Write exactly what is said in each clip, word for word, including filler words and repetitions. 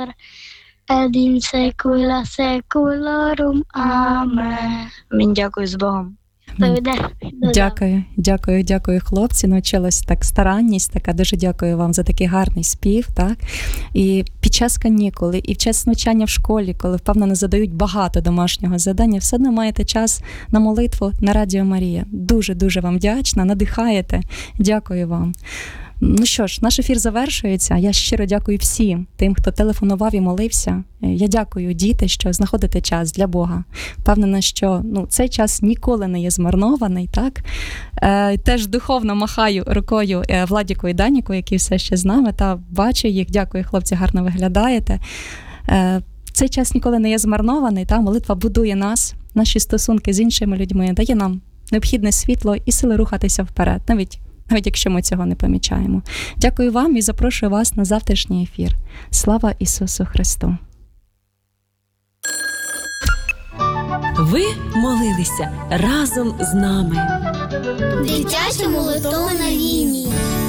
secular, et in secula seculorum. Amen. Амінь. Дякую, з Богом. Дякую, дякую, дякую, хлопці. Навчилась так старанність, така дуже дякую вам за такий гарний спів, так? І під час канікули, і в час навчання в школі, коли, впевнено, задають багато домашнього завдання, все одно маєте час на молитву на Радіо Марія. Дуже-дуже вам вдячна, надихаєте. Дякую вам. Ну що ж, наш ефір завершується. Я щиро дякую всім тим, хто телефонував і молився. Я дякую, діти, що знаходите час для Бога. Впевнена, що ну, цей час ніколи не є змарнований, так? Е, теж духовно махаю рукою е, Владіку і Даніку, які все ще з нами, та бачу їх. Дякую, хлопці, гарно виглядаєте. Е, цей час ніколи не є змарнований, та? Молитва будує нас, наші стосунки з іншими людьми, дає нам необхідне світло і сили рухатися вперед, навіть навіть якщо ми цього не помічаємо. Дякую вам і запрошую вас на завтрашній ефір. Слава Ісусу Христу! Ви молилися разом з нами. Дитяча молитовна лінія.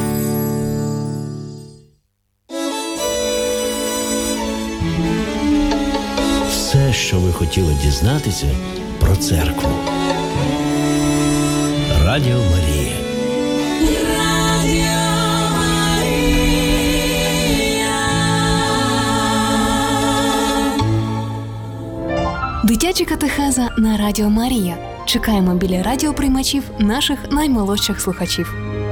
Все, що ви хотіли дізнатися про церкву. Радіо Марія. Дитяча катехеза на Радіо Марія. Чекаємо біля радіоприймачів наших наймолодших слухачів.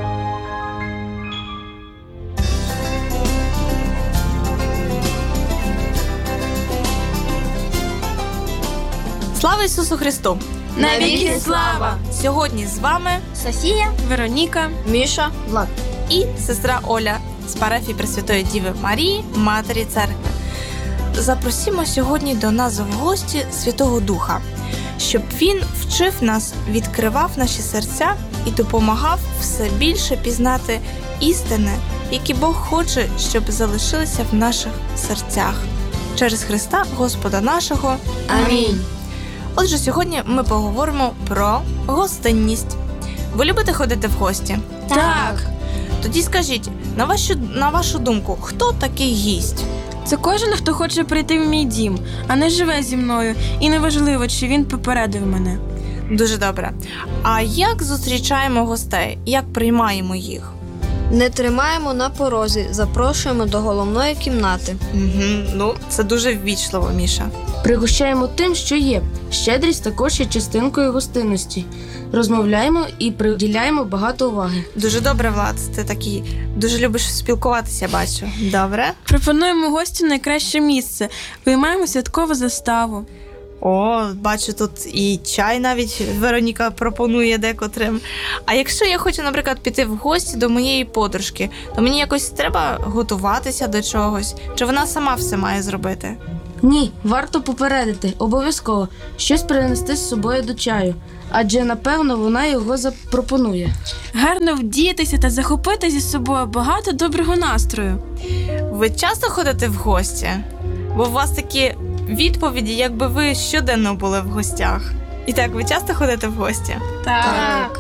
Слава Ісусу Христу! Навіки слава! Сьогодні з вами Софія, Вероніка, Міша, Влад і сестра Оля з парафії Пресвятої Діви Марії, Матері Церкви. Запросимо сьогодні до нас в гості Святого Духа, щоб Він вчив нас, відкривав наші серця і допомагав все більше пізнати істини, які Бог хоче, щоб залишилися в наших серцях. Через Христа Господа нашого. Амінь. Отже, сьогодні ми поговоримо про гостинність. Ви любите ходити в гості? Так. Тоді скажіть, на вашу, на вашу думку, хто такий гість? Це кожен, хто хоче прийти в мій дім, а не живе зі мною, і неважливо, чи він попередив мене. Дуже добре. А як зустрічаємо гостей? Як приймаємо їх? Не тримаємо на порозі, запрошуємо до головної кімнати. Угу. Ну, це дуже ввічливо, Міша. Пригощаємо тим, що є. Щедрість також є частинкою гостинності. Розмовляємо і приділяємо багато уваги. Дуже добре, Влад. Ти такий дуже любиш спілкуватися, бачу. Добре. Пропонуємо гостю найкраще місце. Виймаємо святкову заставу. О, бачу, тут і чай навіть Вероніка пропонує декотрим. А якщо я хочу, наприклад, піти в гості до моєї подружки, то мені якось треба готуватися до чогось? Чи вона сама все має зробити? Ні, варто попередити, обов'язково, щось принести з собою до чаю, адже, напевно, вона його запропонує. Гарно вдіятися та захопити зі собою багато доброго настрою. Ви часто ходите в гості? Бо у вас такі відповіді, якби ви щоденно були в гостях. І так, ви часто ходите в гості? Так. Так.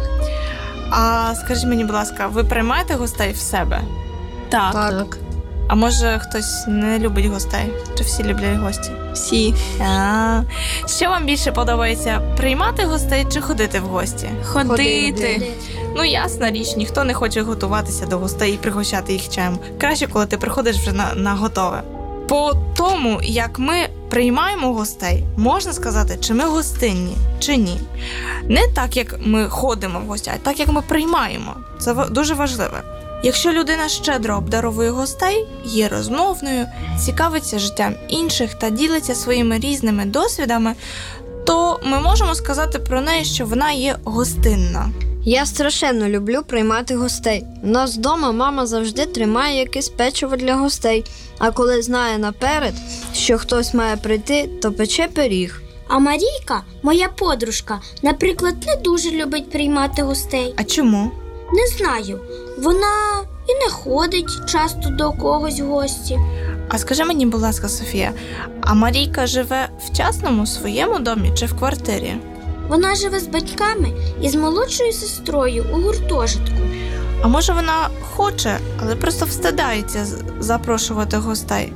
А скажіть мені, будь ласка, ви приймаєте гостей в себе? Так. Так. А може хтось не любить гостей? Чи всі люблять гості? Всі. А, що вам більше подобається, приймати гостей чи ходити в гості? Ходити. Ну, ясна річ, ніхто не хоче готуватися до гостей і пригощати їх чаєм. Краще, коли ти приходиш вже на, на готове. По тому, як ми приймаємо гостей, можна сказати, чи ми гостинні, чи ні. Не так, як ми ходимо в гості, а так, як ми приймаємо. Це дуже важливо. Якщо людина щедро обдаровує гостей, є розмовною, цікавиться життям інших та ділиться своїми різними досвідами, то ми можемо сказати про неї, що вона є гостинна. Я страшенно люблю приймати гостей. У нас вдома мама завжди тримає якесь печиво для гостей, а коли знає наперед, що хтось має прийти, то пече пиріг. А Марійка, моя подружка, наприклад, не дуже любить приймати гостей. А чому? Не знаю. Вона і не ходить часто до когось в гості. А скажи мені, будь ласка, Софія, а Марійка живе в частному своєму домі чи в квартирі? Вона живе з батьками і з молодшою сестрою у гуртожитку. А може вона хоче, але просто встидається запрошувати гостей?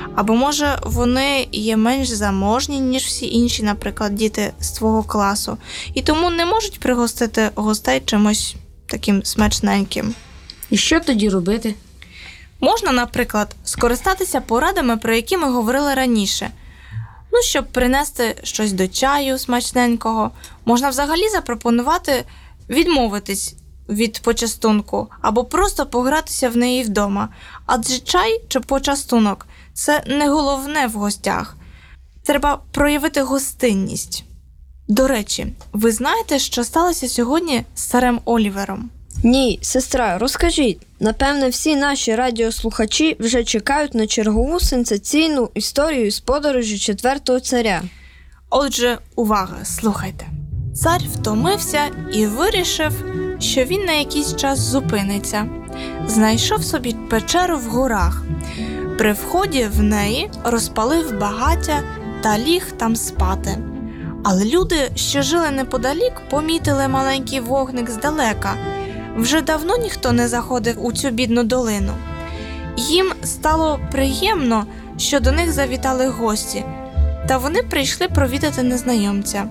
Або, може, вони є менш заможні, ніж всі інші, наприклад, діти з твого класу, і тому не можуть пригостити гостей чимось таким смачненьким. І що тоді робити? Можна, наприклад, скористатися порадами, про які ми говорили раніше. Ну, щоб принести щось до чаю смачненького. Можна взагалі запропонувати відмовитись від почастунку або просто погратися в неї вдома. Адже чай чи почастунок – це не головне в гостях. Треба проявити гостинність. До речі, ви знаєте, що сталося сьогодні з царем Олівером? Ні, сестра, розкажіть. Напевне, всі наші радіослухачі вже чекають на чергову сенсаційну історію з подорожі четвертого царя. Отже, увага, слухайте. Цар втомився і вирішив, що він на якийсь час зупиниться. Знайшов собі печеру в горах. При вході в неї розпалив багаття та ліг там спати. Але люди, що жили неподалік, помітили маленький вогник здалека. Вже давно ніхто не заходив у цю бідну долину. Їм стало приємно, що до них завітали гості, та вони прийшли провідати незнайомця.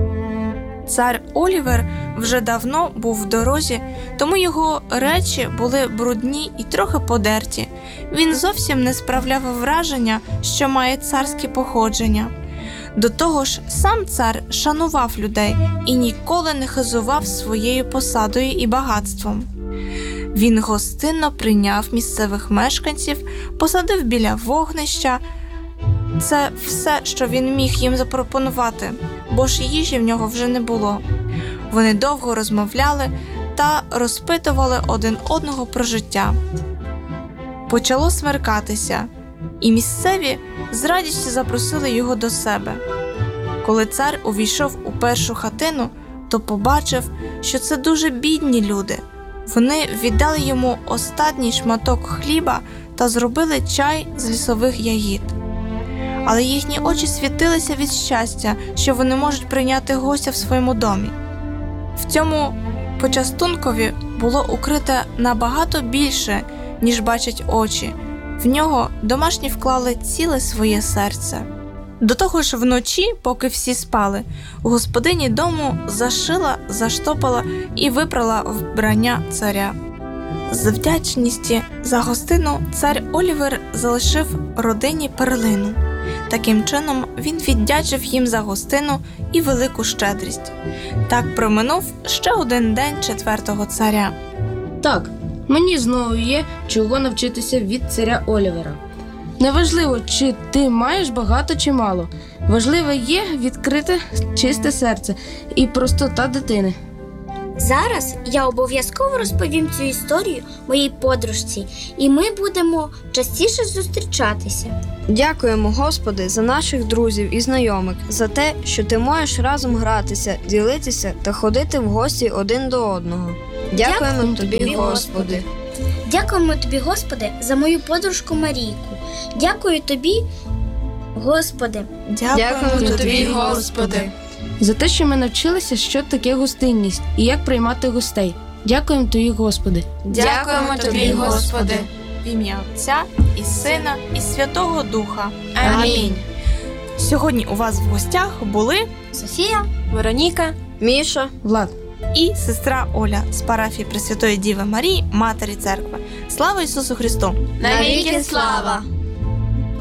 Цар Олівер вже давно був в дорозі, тому його речі були брудні і трохи подерті. Він зовсім не справляв враження, що має царське походження. До того ж, сам цар шанував людей і ніколи не хизував своєю посадою і багатством. Він гостинно прийняв місцевих мешканців, посадив біля вогнища. Це все, що він міг їм запропонувати, бо ж їжі в нього вже не було. Вони довго розмовляли та розпитували один одного про життя. Почало смеркатися, і місцеві з радістю запросили його до себе. Коли цар увійшов у першу хатину, то побачив, що це дуже бідні люди. Вони віддали йому останній шматок хліба та зробили чай з лісових ягід. Але їхні очі світилися від щастя, що вони можуть прийняти гостя в своєму домі. В цьому почастункові було укрите набагато більше, ніж бачать очі. В нього домашні вклали ціле своє серце. До того ж, вночі, поки всі спали, господині дому зашила, заштопала і випрала вбрання царя. З вдячності за гостину цар Олівер залишив родині перлину. Таким чином, він віддячив їм за гостину і велику щедрість. Так проминув ще один день четвертого царя. Так, мені знову є чого навчитися від царя Олівера. Неважливо, чи ти маєш багато чи мало. Важливе є відкрите, чисте серце і простота дитини. Зараз я обов'язково розповім цю історію моїй подружці, і ми будемо частіше зустрічатися. Дякуємо, Господи, за наших друзів і знайомих, за те, що ти можеш разом гратися, ділитися та ходити в гості один до одного. Дякуємо, Дякуємо тобі, тобі, Господи. Дякуємо тобі, Господи, за мою подружку Марійку. Дякую тобі, Господи. Дякуємо, Дякуємо тобі, Господи. За те, що ми навчилися, що таке гостинність і як приймати гостей. Дякуємо тобі, Господи. Дякуємо тобі, Господи. В ім'я Отця і Сина і Святого Духа. Амінь. Сьогодні у вас в гостях були Софія, Вероніка, Міша, Влад і сестра Оля з парафії Пресвятої Діви Марії, Матері Церкви. Слава Ісусу Христу! Навіки слава!